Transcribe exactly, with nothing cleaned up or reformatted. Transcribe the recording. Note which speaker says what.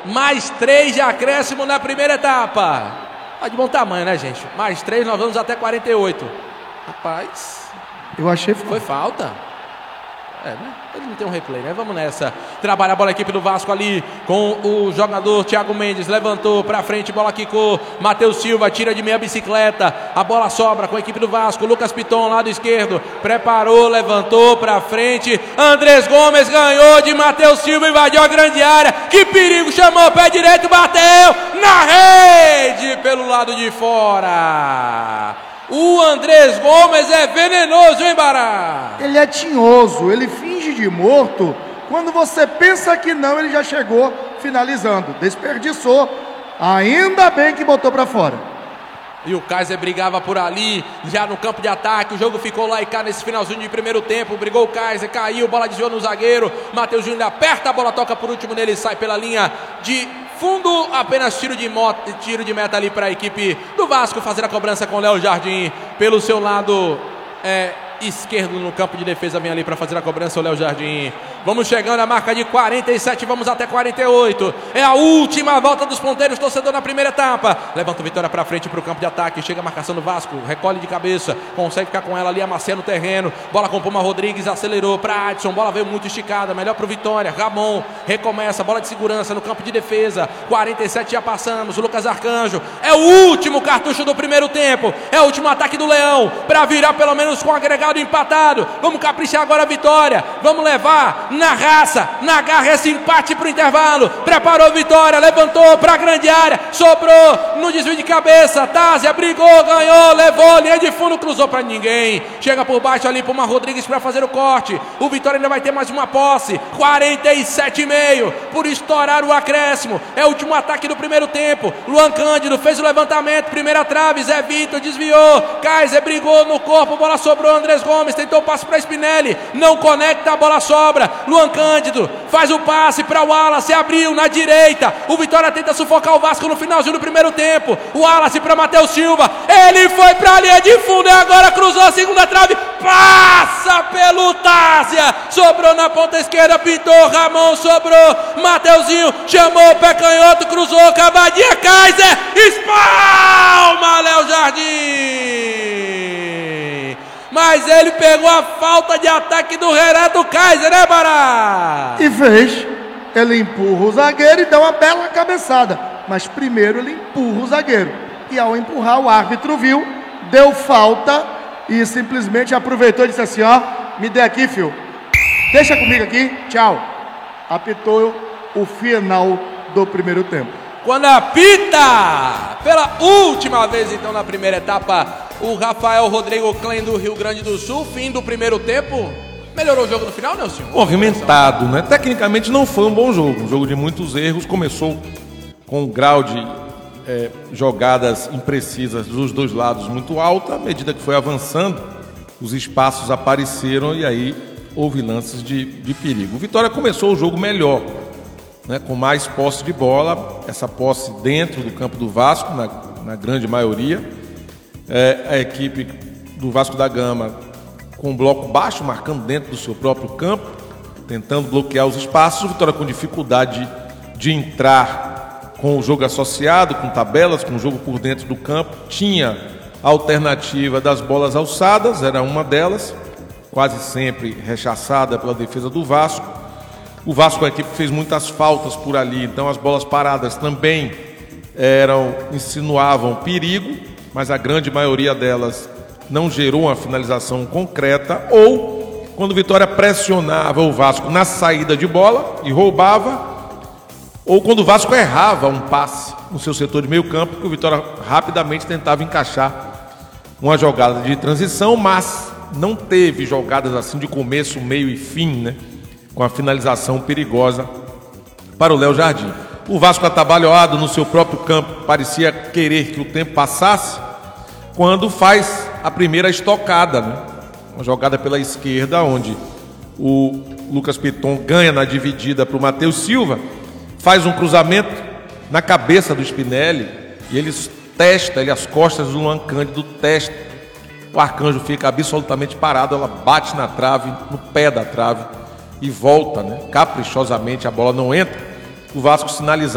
Speaker 1: mais três de acréscimo na primeira etapa. Tá de bom tamanho, né, gente? Mais três, nós vamos até quarenta e oito. Rapaz,
Speaker 2: eu achei
Speaker 1: que foi falta. É, né? Ele não tem um replay, né? Vamos nessa. Trabalha a bola a equipe do Vasco ali com o jogador Thiago Mendes. Levantou pra frente, bola quicou. Matheus Silva tira de meia bicicleta. A bola sobra com a equipe do Vasco. Lucas Piton, lado esquerdo. Preparou, levantou pra frente. Andrés Gomes ganhou de Matheus Silva, invadiu a grande área. Que perigo, chamou, pé direito, bateu na rede pelo lado de fora. O Andrés Gomes é venenoso, hein, Bará?
Speaker 2: Ele é tinhoso, ele finge de morto. Quando você pensa que não, ele já chegou finalizando. Desperdiçou. Ainda bem que botou pra fora.
Speaker 1: E o Kaiser brigava por ali, já no campo de ataque. O jogo ficou lá e cá nesse finalzinho de primeiro tempo. Brigou o Kaiser, caiu, bola desviou no zagueiro. Matheus Júnior aperta a bola, toca por último nele, sai pela linha de fundo. Apenas tiro de, moto, tiro de meta ali para a equipe do Vasco fazer a cobrança com o Léo Jardim. Pelo seu lado é, esquerdo no campo de defesa vem ali para fazer a cobrança o Léo Jardim. Vamos chegando à marca de quarenta e sete, vamos até quarenta e oito. É a última volta dos ponteiros, torcedor na primeira etapa. Levanta o Vitória para frente para o campo de ataque. Chega a marcação do Vasco, recolhe de cabeça. Consegue ficar com ela ali, amaciando o terreno. Bola com Puma Rodrigues, acelerou para Adson. Bola veio muito esticada, melhor para o Vitória. Ramon recomeça, bola de segurança no campo de defesa. quarenta e sete já passamos. O Lucas Arcanjo é o último cartucho do primeiro tempo. É o último ataque do Leão para virar pelo menos com o agregado empatado. Vamos caprichar agora a vitória. Vamos levar na raça, na garra, esse empate para o intervalo. Preparou Vitória, levantou para a grande área, sobrou no desvio de cabeça. Tásia brigou, ganhou, levou, linha de fundo, cruzou para ninguém. Chega por baixo ali para uma Rodrigues para fazer o corte. O Vitória ainda vai ter mais uma posse. quarenta e sete e meio por estourar o acréscimo. É o último ataque do primeiro tempo. Luan Cândido fez o levantamento, primeira trave, Zé Vitor desviou. Kaiser brigou no corpo, bola sobrou. Andrés Gomes tentou o passe para Spinelli, não conecta, a bola sobra. Luan Cândido faz o passe para o Wallace, abriu na direita. O Vitória tenta sufocar o Vasco no finalzinho do primeiro tempo. O Wallace para Matheus Silva, ele foi para a linha de fundo e agora cruzou a segunda trave. Passa pelo Tásia, sobrou na ponta esquerda, pintou, Ramon sobrou, Mateuzinho chamou o pé canhoto, cruzou, cavadinha, Kaiser, espalma Léo Jardim. Mas ele pegou a falta de ataque do Renato Kaiser, né, Bará?
Speaker 2: E fez. Ele empurra o zagueiro e dá uma bela cabeçada. Mas primeiro ele empurra o zagueiro. E ao empurrar, o árbitro viu, deu falta e simplesmente aproveitou e disse assim, ó, me dê aqui, filho. Deixa comigo aqui, tchau. Apitou o final do primeiro tempo.
Speaker 1: Quando apita, pela última vez então na primeira etapa, o Rafael Rodrigo Klein do Rio Grande do Sul, fim do primeiro tempo. Melhorou o jogo no final, Nelson?
Speaker 3: Movimentado, né? Tecnicamente não foi um bom jogo, um jogo de muitos erros. Começou com um grau de é, jogadas imprecisas dos dois lados muito alto. À medida que foi avançando, os espaços apareceram e aí houve lances de, de perigo. O Vitória começou o jogo melhor, né, com mais posse de bola, essa posse dentro do campo do Vasco, na, na grande maioria. É, a equipe do Vasco da Gama com um bloco baixo, marcando dentro do seu próprio campo, tentando bloquear os espaços. O Vitória com dificuldade de, de entrar com o jogo associado, com tabelas, com o jogo por dentro do campo. Tinha a alternativa das bolas alçadas, era uma delas, quase sempre rechaçada pela defesa do Vasco. O Vasco, a equipe, fez muitas faltas por ali, então as bolas paradas também eram, insinuavam perigo, mas a grande maioria delas não gerou uma finalização concreta, ou quando o Vitória pressionava o Vasco na saída de bola e roubava, ou quando o Vasco errava um passe no seu setor de meio campo, que o Vitória rapidamente tentava encaixar uma jogada de transição, mas não teve jogadas assim de começo, meio e fim, né, com a finalização perigosa para o Léo Jardim. O Vasco atabalhoado no seu próprio campo, parecia querer que o tempo passasse, quando faz a primeira estocada, né? Uma jogada pela esquerda, onde o Lucas Piton ganha na dividida para o Matheus Silva, faz um cruzamento na cabeça do Spinelli, e ele testa, ele as costas do Luan Cândido, testa, o Arcanjo fica absolutamente parado, ela bate na trave, no pé da trave, e volta, né? Caprichosamente, a bola não entra. O Vasco sinalizava